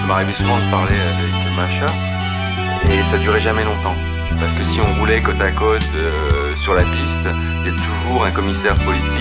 Ça m'arrivait souvent de parler avec Macha et ça durait jamais longtemps. Parce que si on roulait côte à côte sur la piste, il y a toujours un commissaire politique